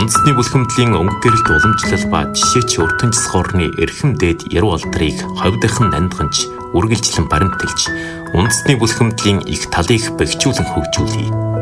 Үндэсний бүлхэмдлийн өнгө гэрэлт уламжлал ба жишээч өртөн цэсхорны эрхэм дээд яруу алдрыг ховдохон нандганж үргэлжлэн баримтэлж үндэсний бүлхэмдлийн их талыг бэхжүүлэн хөгжүүлье.